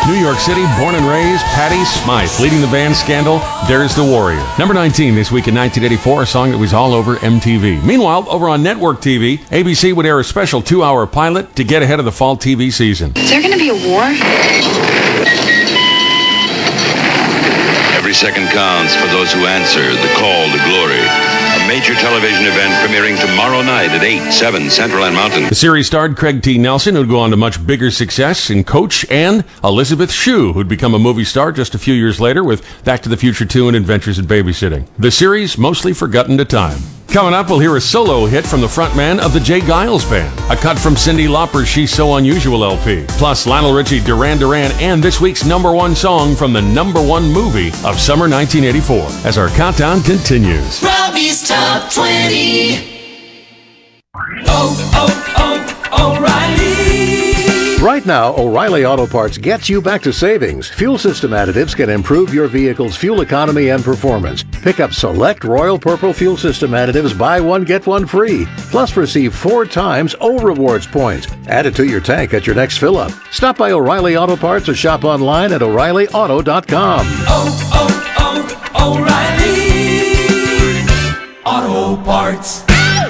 New York City, born and raised, Patty Smythe, leading the band Scandal, There's the Warrior. Number 19 this week in 1984, a song that was all over MTV. Meanwhile, over on network TV, ABC would air a special 2-hour pilot to get ahead of the fall TV season. Is there going to be a war? Every second counts for those who answer the call to glory. A major television event premiering tomorrow night at 8, 7 Central and Mountain. The series starred Craig T. Nelson, who'd go on to much bigger success in Coach, and Elizabeth Shue, who'd become a movie star just a few years later with Back to the Future 2 and Adventures in Babysitting. The series mostly forgotten to time. Coming up, we'll hear a solo hit from the frontman of the Jay Giles Band, a cut from Cyndi Lauper's She's So Unusual LP, plus Lionel Richie, Duran Duran, and this week's number one song from the number one movie of summer 1984, as our countdown continues. Robbie's Top 20. O'Reilly. Right now, O'Reilly Auto Parts gets you back to savings. Fuel system additives can improve your vehicle's fuel economy and performance. Pick up select Royal Purple fuel system additives, buy one, get one free. Plus, receive 4 times O Rewards points. Add it to your tank at your next fill-up. Stop by O'Reilly Auto Parts or shop online at O'ReillyAuto.com. O'Reilly Auto Parts.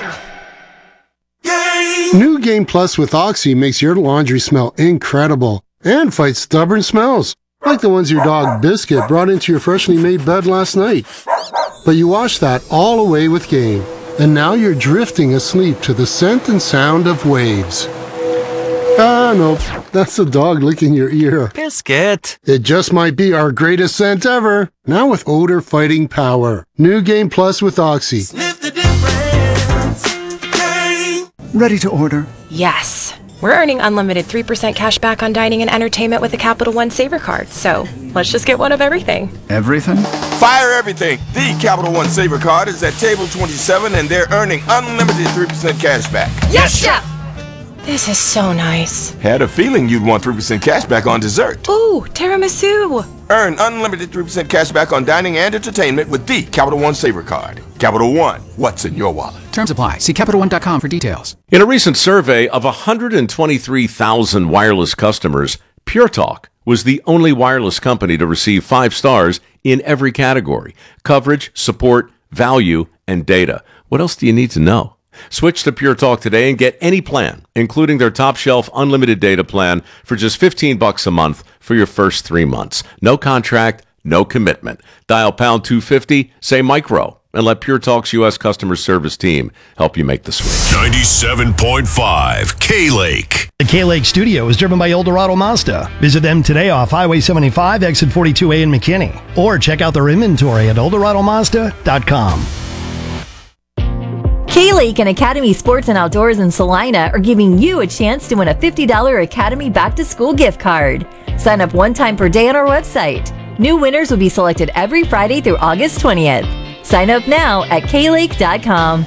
New Game Plus with Oxy makes your laundry smell incredible and fights stubborn smells, like the ones your dog Biscuit brought into your freshly made bed last night. But you wash that all away with Game, and now you're drifting asleep to the scent and sound of waves. Ah, no, that's the dog licking your ear. Biscuit! It just might be our greatest scent ever, now with odor-fighting power. New Game Plus with Oxy. Sniff the difference. Game. Ready to order? Yes. We're earning unlimited 3% cash back on dining and entertainment with a Capital One Saver card, so let's just get one of everything. Everything? Fire everything! The Capital One Saver card is at table 27 and they're earning unlimited 3% cash back. Yes, Chef! This is so nice. Had a feeling you'd want 3% cash back on dessert. Ooh, tiramisu! Earn unlimited 3% cash back on dining and entertainment with the Capital One Saver card. Capital One, what's in your wallet? Terms apply. See CapitalOne.com for details. In a recent survey of 123,000 wireless customers, Pure Talk was the only wireless company to receive 5 stars in every category: coverage, support, value, and data. What else do you need to know? Switch to Pure Talk today and get any plan, including their top shelf unlimited data plan, for just $15 a month for your first 3 months. No contract, no commitment. Dial pound 250, say micro, and let Pure Talk's U.S. customer service team help you make the switch. 97.5 K-Lake. The K-Lake studio is driven by Eldorado Mazda. Visit them today off Highway 75, exit 42A in McKinney. Or check out their inventory at EldoradoMazda.com. K-Lake and Academy Sports and Outdoors in Salina are giving you a chance to win a $50 Academy back-to-school gift card. Sign up one time per day on our website. New winners will be selected every Friday through August 20th. Sign up now at klake.com.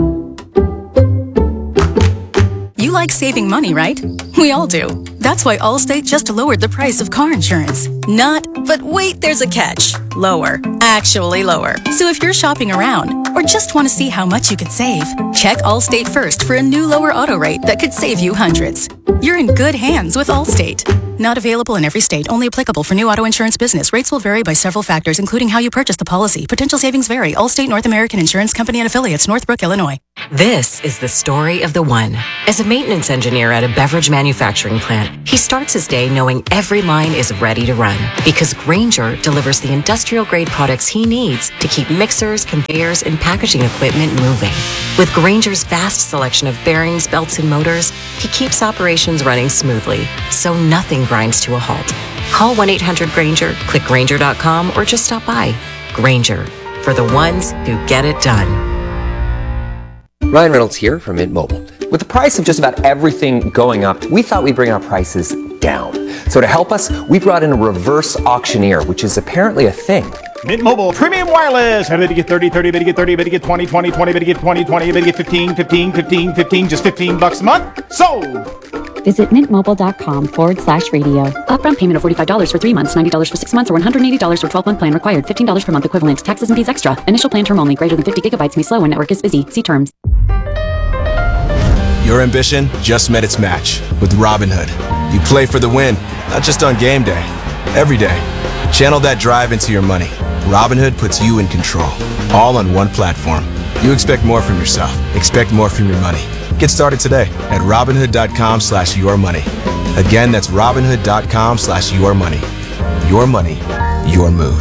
You like saving money, right? We all do. That's why Allstate just lowered the price of car insurance. Not, but wait, there's a catch. Lower. Actually lower. So if you're shopping around or just want to see how much you could save, check Allstate first for a new lower auto rate that could save you hundreds. You're in good hands with Allstate. Not available in every state. Only applicable for new auto insurance business. Rates will vary by several factors, including how you purchase the policy. Potential savings vary. Allstate North American Insurance Company and Affiliates, Northbrook, Illinois. This is the story of the one. As a maintenance engineer at a beverage manufacturing plant, he starts his day knowing every line is ready to run, because Grainger delivers the industrial-grade products he needs to keep mixers, conveyors, and packaging equipment moving. With Grainger's vast selection of bearings, belts, and motors, he keeps operations running smoothly, so nothing grinds to a halt. Call 1-800-GRAINGER, click Grainger.com, or just stop by. Grainger, for the ones who get it done. Ryan Reynolds here from Mint Mobile. With the price of just about everything going up, we thought we'd bring our prices down. So to help us, we brought in a reverse auctioneer, which is apparently a thing. Mint Mobile Premium Wireless. How did you get 30, 30, bid you get 30, bid you get 20, 20, 20, bid you get 20, 20, bid you get 15, 15, 15, 15, just $15 a month? Sold! Visit mintmobile.com/radio. Upfront payment of $45 for 3 months, $90 for 6 months, or $180 for 12-month plan required. $15 per month equivalent. Taxes and fees extra. Initial plan term only. Greater than 50 gigabytes may slow when network is busy. See terms. Your ambition just met its match with Robinhood. You play for the win, not just on game day, every day. Channel that drive into your money. Robinhood puts you in control, all on one platform. You expect more from yourself. Expect more from your money. Get started today at Robinhood.com/yourmoney. Again, that's Robinhood.com/yourmoney. Your money, your move.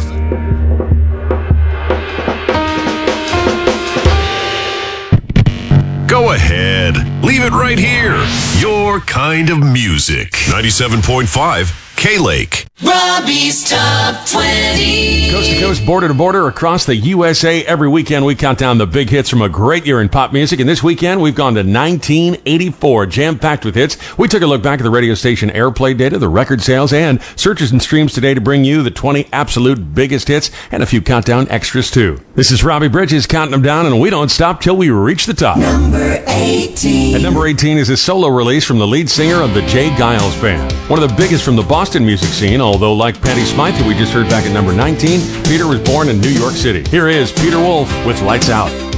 Go ahead. Leave it right here. Your kind of music. 97.5 K-Lake. Robbie's Top 20. Coast to coast, border to border, across the USA. Every weekend, we count down the big hits from a great year in pop music. And this weekend, we've gone to 1984, jam-packed with hits. We took a look back at the radio station airplay data, the record sales, and searches and streams today to bring you the 20 absolute biggest hits and a few countdown extras, too. This is Robbie Bridges counting them down, and we don't stop till we reach the top. Number 18. At number 18 is a solo release from the lead singer of the Jay Giles Band. One of the biggest from the Boston music scene, although like Patty Smythe, who we just heard back at number 19, Peter was born in New York City. Here is Peter Wolf with Lights Out.